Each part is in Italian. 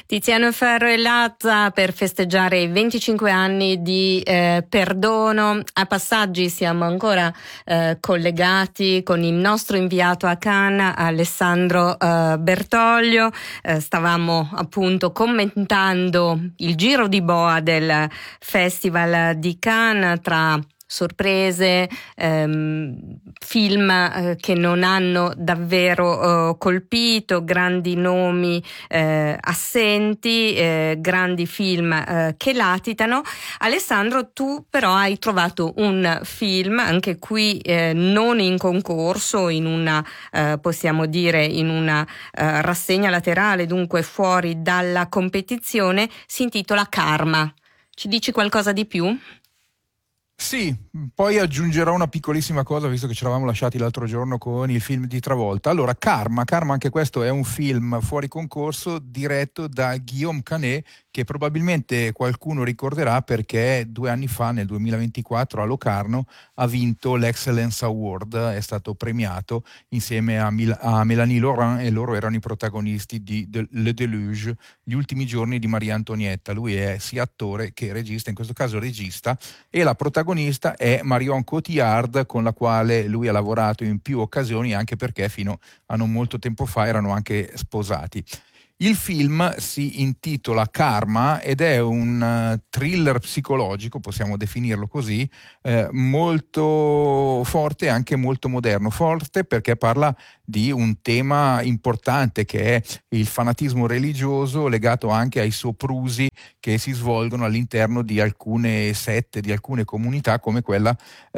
Tiziano Ferro e Lazza per festeggiare i 25 anni di perdono. A passaggi siamo ancora collegati con il nostro inviato a Cannes, Alessandro Bertoglio. Stavamo appunto commentando il giro di boa del Festival di Cannes tra sorprese, film che non hanno davvero colpito, grandi nomi assenti, grandi film che latitano. Alessandro, tu però hai trovato un film, anche qui non in concorso, in una possiamo dire in una rassegna laterale, dunque fuori dalla competizione, si intitola Karma. Ci dici qualcosa di più? Sì, poi aggiungerò una piccolissima cosa, visto che ci eravamo lasciati l'altro giorno con il film di Travolta. Allora, Karma anche questo è un film fuori concorso diretto da Guillaume Canet, che probabilmente qualcuno ricorderà perché 2 anni fa, nel 2024, a Locarno ha vinto l'Excellence Award, è stato premiato insieme a Mélanie Laurent, e loro erano i protagonisti di Le Déluge, Gli ultimi giorni di Maria Antonietta. Lui è sia attore che regista, in questo caso regista, e la protagonista è Marion Cotillard, con la quale lui ha lavorato in più occasioni, anche perché fino a non molto tempo fa erano anche sposati. Il film si intitola Karma ed è un thriller psicologico, possiamo definirlo così, molto forte e anche molto moderno. Forte perché parla di un tema importante, che è il fanatismo religioso, legato anche ai soprusi che si svolgono all'interno di alcune sette, di alcune comunità, come quella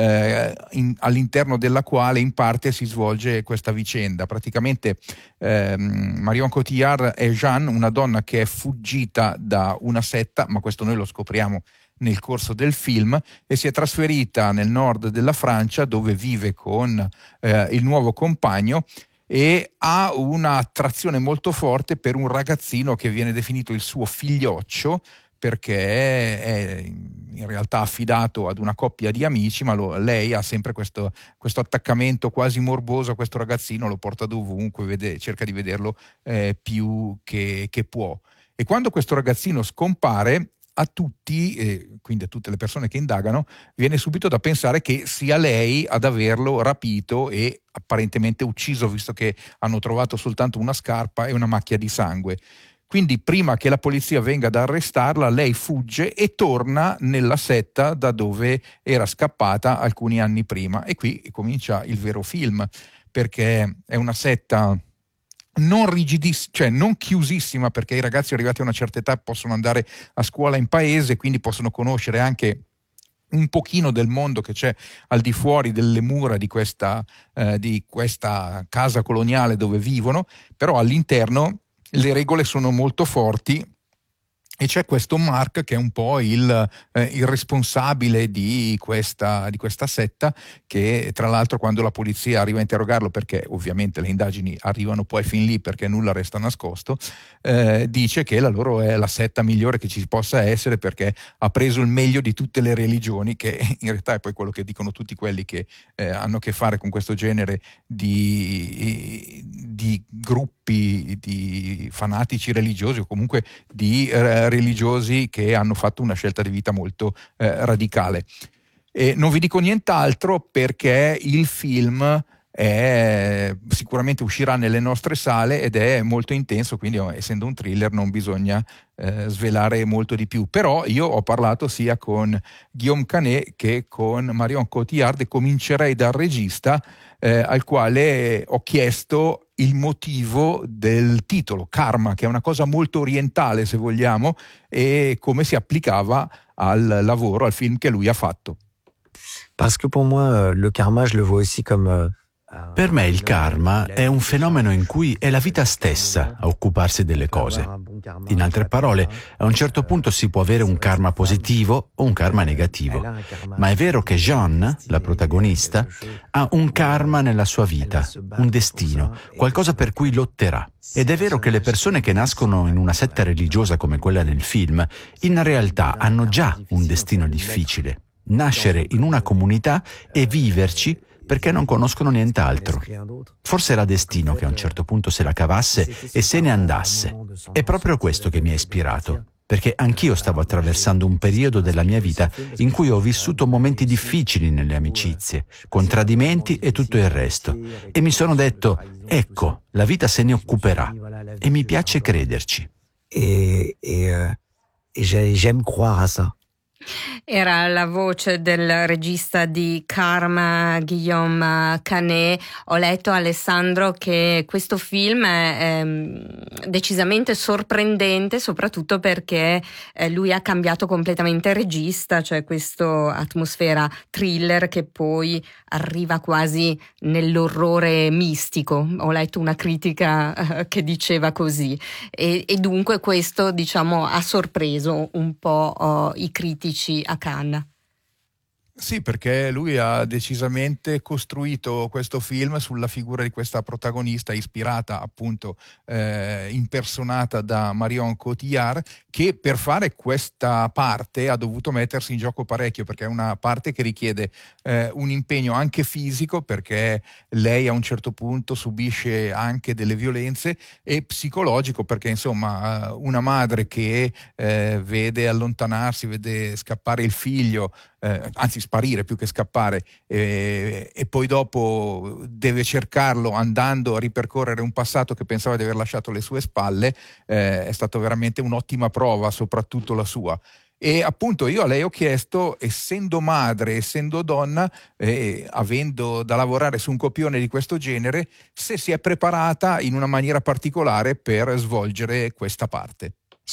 all'interno della quale in parte si svolge questa vicenda. Praticamente Marion Cotillard è Jeanne, una donna che è fuggita da una setta, ma questo noi lo scopriamo nel corso del film, e si è trasferita nel nord della Francia, dove vive con il nuovo compagno, e ha un'attrazione molto forte per un ragazzino che viene definito il suo figlioccio, perché è in realtà affidato ad una coppia di amici, ma lei ha sempre questo attaccamento quasi morboso a questo ragazzino, lo porta dovunque, cerca di vederlo più che può. E quando questo ragazzino scompare, a tutti, quindi a tutte le persone che indagano, viene subito da pensare che sia lei ad averlo rapito e apparentemente ucciso, visto che hanno trovato soltanto una scarpa e una macchia di sangue. Quindi prima che la polizia venga ad arrestarla, lei fugge e torna nella setta da dove era scappata alcuni anni prima. E qui comincia il vero film, perché è una setta non rigidissima, cioè non chiusissima, perché i ragazzi arrivati a una certa età possono andare a scuola in paese, quindi possono conoscere anche un pochino del mondo che c'è al di fuori delle mura di questa casa coloniale dove vivono, però all'interno le regole sono molto forti. E c'è questo Mark che è un po' il responsabile di questa setta, che tra l'altro quando la polizia arriva a interrogarlo, perché ovviamente le indagini arrivano poi fin lì perché nulla resta nascosto, dice che la loro è la setta migliore che ci possa essere, perché ha preso il meglio di tutte le religioni, che in realtà è poi quello che dicono tutti quelli che hanno a che fare con questo genere di gruppi di fanatici religiosi, o comunque di religiosi che hanno fatto una scelta di vita molto radicale. E non vi dico nient'altro, perché il film sicuramente uscirà nelle nostre sale ed è molto intenso, quindi essendo un thriller non bisogna svelare molto di più. Però io ho parlato sia con Guillaume Canet che con Marion Cotillard, e comincerei dal regista, al quale ho chiesto il motivo del titolo Karma, che è una cosa molto orientale, se vogliamo, e come si applicava al lavoro, al film che lui ha fatto. Parce que pour moi, le karma, je le vois aussi comme Per me il karma è un fenomeno in cui è la vita stessa a occuparsi delle cose. In altre parole, a un certo punto si può avere un karma positivo o un karma negativo, ma è vero che Jeanne, la protagonista, ha un karma nella sua vita, un destino, qualcosa per cui lotterà. Ed è vero che le persone che nascono in una setta religiosa come quella nel film, in realtà hanno già un destino difficile. Nascere in una comunità e viverci perché non conoscono nient'altro. Forse era destino che a un certo punto se la cavasse e se ne andasse. È proprio questo che mi ha ispirato, perché anch'io stavo attraversando un periodo della mia vita in cui ho vissuto momenti difficili nelle amicizie, con tradimenti e tutto il resto, e mi sono detto, ecco, la vita se ne occuperà, e mi piace crederci. J'aime croire à ça. Era la voce del regista di Karma, Guillaume Canet. Ho letto, Alessandro, che questo film è decisamente sorprendente, soprattutto perché lui ha cambiato completamente regista, cioè questa atmosfera thriller che poi arriva quasi nell'orrore mistico. Ho letto una critica che diceva così, e dunque questo, diciamo, ha sorpreso un po' i critici a Cannes. Sì, perché lui ha decisamente costruito questo film sulla figura di questa protagonista ispirata, appunto, impersonata da Marion Cotillard, che per fare questa parte ha dovuto mettersi in gioco parecchio, perché è una parte che richiede un impegno anche fisico, perché lei a un certo punto subisce anche delle violenze, e psicologico, perché insomma una madre che vede allontanarsi, vede scappare il figlio, anzi sparire più che scappare, e poi dopo deve cercarlo andando a ripercorrere un passato che pensava di aver lasciato alle sue spalle, è stata veramente un'ottima prova, soprattutto la sua. E appunto io a lei ho chiesto, essendo madre, essendo donna, avendo da lavorare su un copione di questo genere, se si è preparata in una maniera particolare per svolgere questa parte.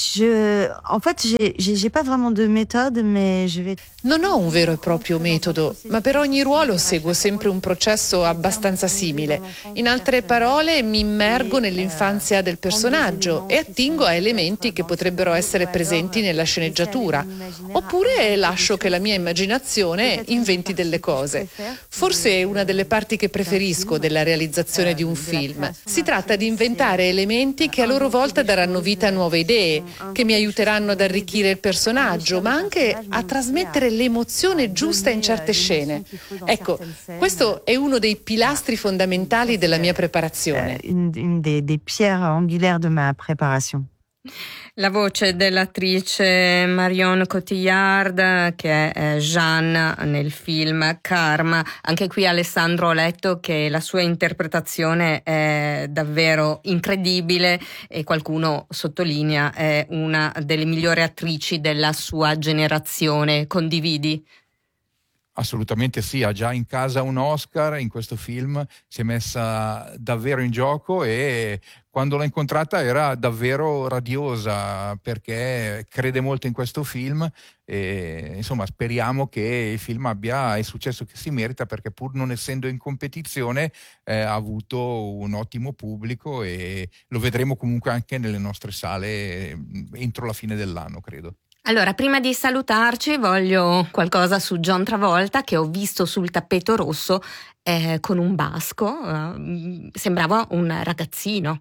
En fait, j'ai pas vraiment de méthode, mais je vais... Non ho un vero e proprio metodo, ma per ogni ruolo seguo sempre un processo abbastanza simile. In altre parole, mi immergo nell'infanzia del personaggio e attingo a elementi che potrebbero essere presenti nella sceneggiatura, oppure lascio che la mia immaginazione inventi delle cose. Forse è una delle parti che preferisco della realizzazione di un film. Si tratta di inventare elementi che a loro volta daranno vita a nuove idee, che mi aiuteranno ad arricchire il personaggio, ma anche a trasmettere l'emozione giusta in certe scene. Ecco, questo è uno dei pilastri fondamentali della mia preparazione. Une des pierres angulaires de ma préparation. La voce dell'attrice Marion Cotillard, che è Jeanne nel film Karma. Anche qui, Alessandro, ho letto che la sua interpretazione è davvero incredibile e qualcuno sottolinea è una delle migliori attrici della sua generazione. Condividi? Assolutamente sì, ha già in casa un Oscar, in questo film si è messa davvero in gioco, e quando l'ho incontrata era davvero radiosa, perché crede molto in questo film, e insomma speriamo che il film abbia il successo che si merita, perché pur non essendo in competizione ha avuto un ottimo pubblico, e lo vedremo comunque anche nelle nostre sale entro la fine dell'anno, credo. Allora, prima di salutarci voglio qualcosa su John Travolta, che ho visto sul tappeto rosso con un basco, sembrava un ragazzino.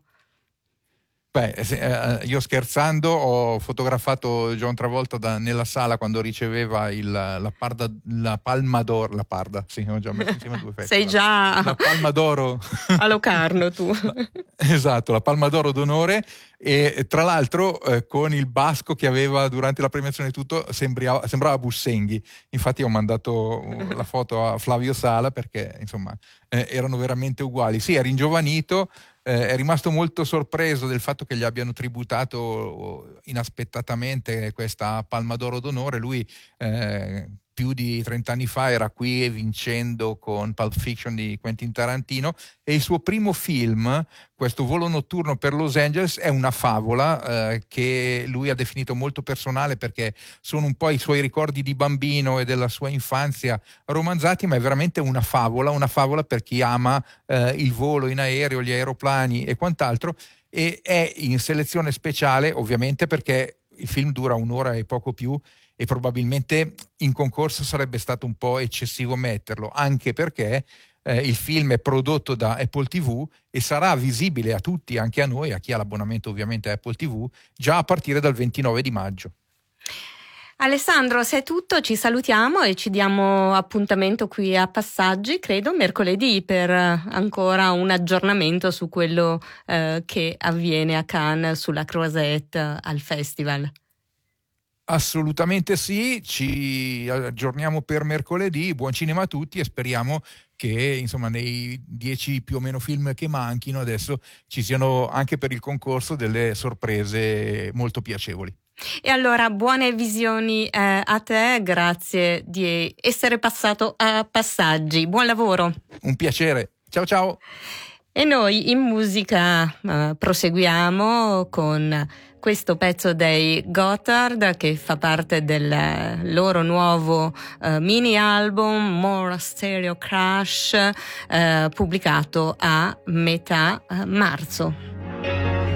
Beh, io scherzando ho fotografato John Travolta nella sala quando riceveva la Palma d'Oro, la Parda, sì, ho già messo insieme due feste. Sei già la Palma d'Oro a Locarno tu. Esatto, la Palma d'Oro d'onore, e tra l'altro con il basco che aveva durante la premiazione e tutto sembrava Bussenghi. Infatti ho mandato la foto a Flavio Sala, perché insomma erano veramente uguali. Sì, è ringiovanito. È rimasto molto sorpreso del fatto che gli abbiano tributato inaspettatamente questa Palma d'Oro d'onore. Lui più di 30 anni fa era qui vincendo con Pulp Fiction di Quentin Tarantino, e il suo primo film, questo Volo notturno per Los Angeles, è una favola che lui ha definito molto personale, perché sono un po' i suoi ricordi di bambino e della sua infanzia romanzati, ma è veramente una favola per chi ama il volo in aereo, gli aeroplani e quant'altro, e è in selezione speciale ovviamente perché il film dura un'ora e poco più, e probabilmente in concorso sarebbe stato un po' eccessivo metterlo, anche perché il film è prodotto da Apple TV e sarà visibile a tutti, anche a noi, a chi ha l'abbonamento ovviamente a Apple TV, già a partire dal 29 di maggio. Alessandro, se è tutto, ci salutiamo e ci diamo appuntamento qui a Passaggi, credo mercoledì, per ancora un aggiornamento su quello che avviene a Cannes sulla Croisette al festival. Assolutamente sì, ci aggiorniamo per mercoledì, buon cinema a tutti e speriamo che insomma nei 10 più o meno film che manchino adesso ci siano anche per il concorso delle sorprese molto piacevoli. E allora buone visioni a te, grazie di essere passato a Passaggi, buon lavoro. Un piacere, ciao ciao. E noi in musica proseguiamo con questo pezzo dei Gotthard che fa parte del loro nuovo mini album More Stereo Crash, pubblicato a metà marzo.